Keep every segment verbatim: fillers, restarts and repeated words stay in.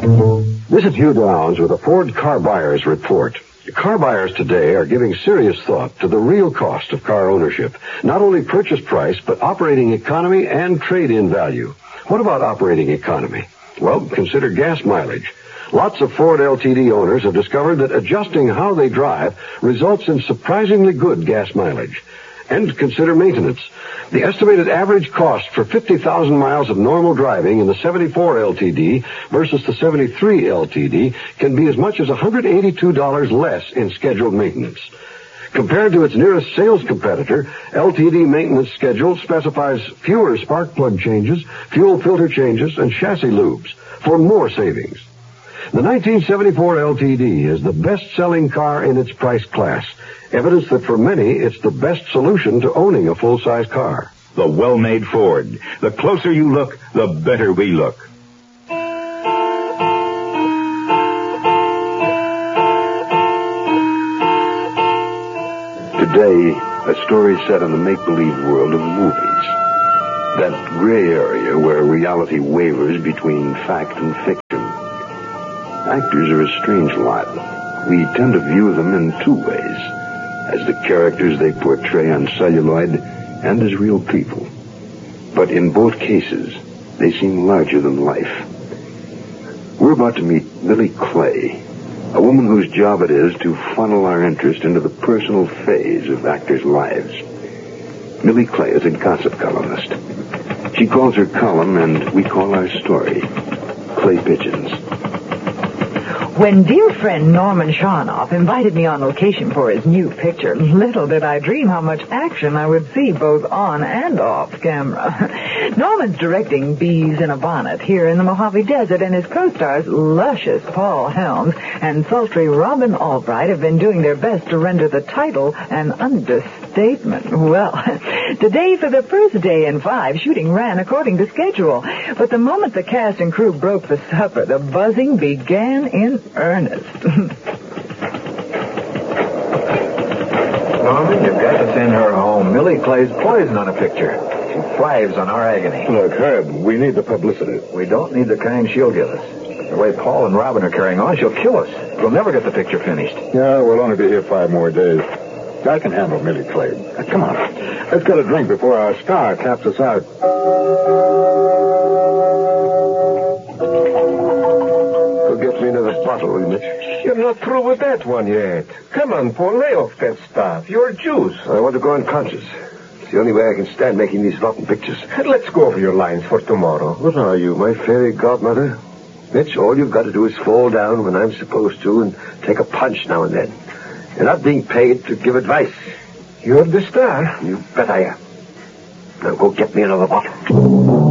This is Hugh Downs with a Ford Car Buyers Report. Car buyers today are giving serious thought to the real cost of car ownership. Not only purchase price, but operating economy and trade-in value. What about operating economy? Well, consider gas mileage. Lots of Ford L T D owners have discovered that adjusting how they drive results in surprisingly good gas mileage. And consider maintenance. The estimated average cost for fifty thousand miles of normal driving in the seventy-four L T D versus the seventy-three L T D can be as much as one hundred eighty-two dollars less in scheduled maintenance. Compared to its nearest sales competitor, L T D maintenance schedule specifies fewer spark plug changes, fuel filter changes, and chassis lubes for more savings. The nineteen seventy-four L T D is the best-selling car in its price class. Evidence that for many, it's the best solution to owning a full-size car. The well-made Ford. The closer you look, the better we look. Today, a story set in the make-believe world of movies. That gray area where reality wavers between fact and fiction. Actors are a strange lot. We tend to view them in two ways. As the characters they portray on celluloid and as real people. But in both cases, they seem larger than life. We're about to meet Millie Clay, a woman whose job it is to funnel our interest into the personal phase of actors' lives. Millie Clay is a gossip columnist. She calls her column, and we call our story, Clay Pigeons. When dear friend Norman Sharnoff invited me on location for his new picture, little did I dream how much action I would see both on and off camera. Norman's directing Bees in a Bonnet here in the Mojave Desert, and his co-stars, luscious Paul Helms and sultry Robin Albright, have been doing their best to render the title an understatement. Well, today for the first day in five, shooting ran according to schedule. But the moment the cast and crew broke for supper, the buzzing began in earnest. Norman, you've got to send her home. Millie Clay's poison on a picture. She thrives on our agony. Look, Herb, we need the publicity. We don't need the kind she'll give us. The way Paul and Robin are carrying on, she'll kill us. We'll never get the picture finished. Yeah, we'll only be here five more days. I can handle Millie Clay. Now, come on. Let's get a drink before our star taps us out. Get me another bottle, will you, Mitch? You're not through with that one yet. Come on, Paul, lay off that stuff. You're juice. I want to go unconscious. It's the only way I can stand making these rotten pictures. Let's go over your lines for tomorrow. What are you, my fairy godmother? Mitch, all you've got to do is fall down when I'm supposed to and take a punch now and then. You're not being paid to give advice. You're the star. You bet I am. Now go get me another bottle.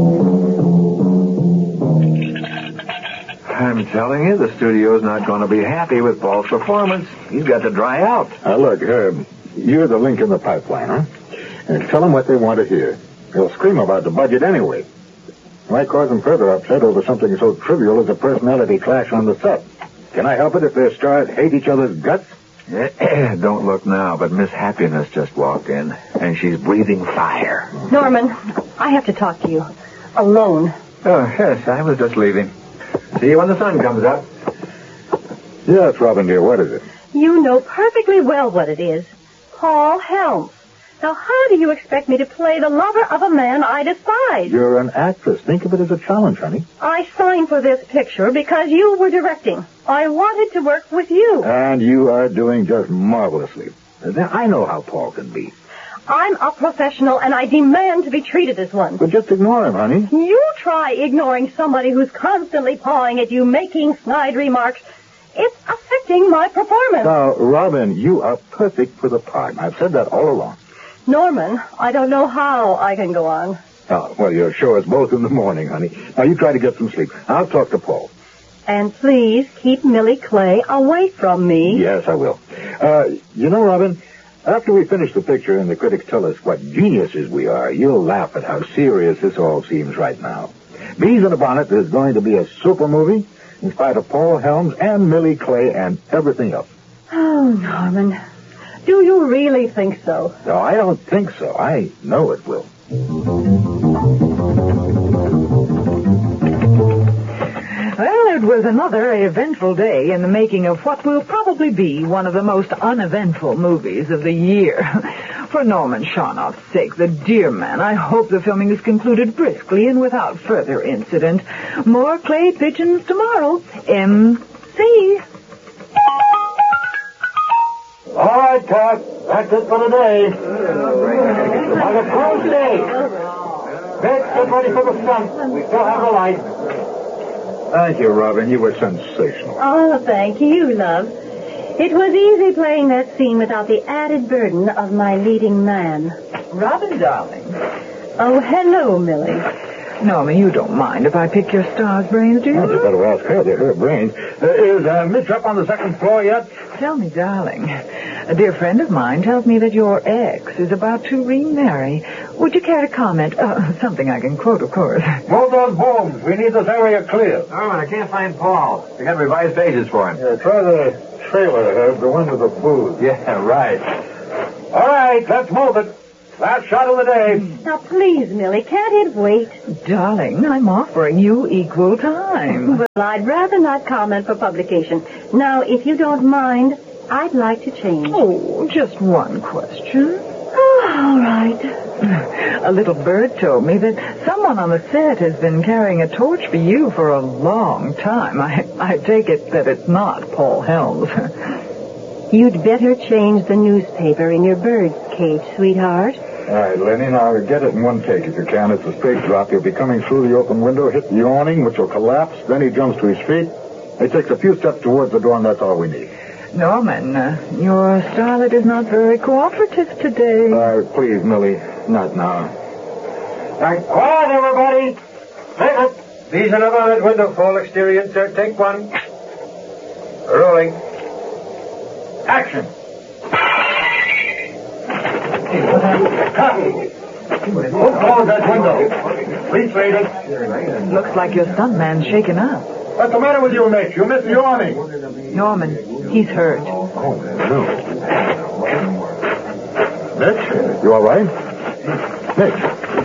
I'm telling you, the studio's not going to be happy with Paul's performance. He's got to dry out. Now, look, Herb, you're the link in the pipeline, huh? And tell them what they want to hear. They'll scream about the budget anyway. Why cause them further upset over something so trivial as a personality clash on the set? Can I help it if their stars hate each other's guts? Don't look now, but Miss Happiness just walked in, and she's breathing fire. Norman, I have to talk to you. Alone. Oh, yes, I was just leaving. See you when the sun comes up. Yes, Robin, dear, what is it? You know perfectly well what it is. Paul Helms. Now, how do you expect me to play the lover of a man I despise? You're an actress. Think of it as a challenge, honey. I signed for this picture because you were directing. I wanted to work with you. And you are doing just marvelously. I know how Paul can be. I'm a professional, and I demand to be treated as one. But just ignore him, honey. You try ignoring somebody who's constantly pawing at you, making snide remarks. It's affecting my performance. Now, Robin, you are perfect for the part. I've said that all along. Norman, I don't know how I can go on. Oh, well, you'll show us both in the morning, honey. Now, you try to get some sleep. I'll talk to Paul. And please keep Millie Clay away from me. Yes, I will. Uh, you know, Robin, after we finish the picture and the critics tell us what geniuses we are, you'll laugh at how serious this all seems right now. Bees in a Bonnet is going to be a super movie in spite of Paul Helms and Millie Clay and everything else. Oh, Norman, do you really think so? No, I don't think so. I know it will. Well, it was another eventful day in the making of what will probably be one of the most uneventful movies of the year. For Norman Shawnoff's sake, the dear man, I hope the filming is concluded briskly and without further incident. More clay pigeons tomorrow. M C All right, Tuck. That's it for today. On a close day. Let's get ready for the stunt. We still have the light. Thank you, Robin. You were sensational. Oh, thank you, love. It was easy playing that scene without the added burden of my leading man. Robin, darling. Oh, hello, Millie. Norman, you don't mind if I pick your star's brains, do you? You better ask her. They're her brains. Uh, is uh, Mitch up on the second floor yet? Tell me, darling. A dear friend of mine tells me that your ex is about to remarry. Would you care to comment? Uh, something I can quote, of course. Move those booms. We need this area clear. Norman, I can't find Paul. We got revised pages for him. Yeah, try the trailer, Herb, the one with the booze. Yeah, right. All right, let's move it. Last shot of the day. Now, please, Millie, can't it wait? Darling, I'm offering you equal time. Well, I'd rather not comment for publication. Now, if you don't mind, I'd like to change. Oh, just one question. Oh, all right. A little bird told me that someone on the set has been carrying a torch for you for a long time. I, I take it that it's not Paul Helms. You'd better change the newspaper in your bird's cage, sweetheart. All right, Lenny, now get it in one take if you can. It's a straight drop. He'll be coming through the open window, hit the awning, which will collapse. Then he jumps to his feet. He takes a few steps towards the door, and that's all we need. Norman, uh, your starlet is not very cooperative today. Uh, please, Millie, not now. All right, quiet, everybody. Take it. Vision of on that window, full exterior insert. Take one. Rolling. Action. Don't close that window. Please, lady. Looks like your stuntman's shaken up. What's the matter with you, Mitch? You missed the awning. Norman, he's hurt. Oh, no. Mitch, you all right? Mitch.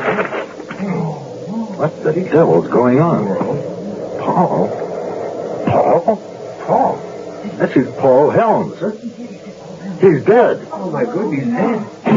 What the devil's going on? Paul? Paul? Paul? This is Paul Helms. He's dead. Oh, my goodness, he's dead.